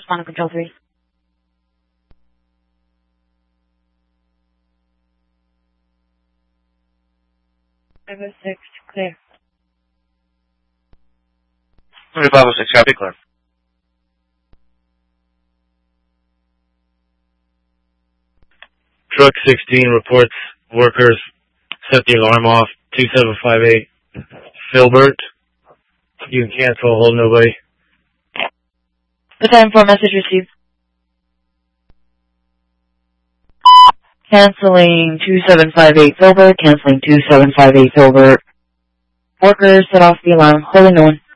respond to Control 3. Bravo 6, clear. Bravo 6, copy, clear. Truck 16 reports workers set the alarm off. 2758 Filbert. You can cancel, hold nobody. The time for message received. Canceling 2758 Filbert, canceling 2758 Filbert. Workers set off the alarm, holding no one.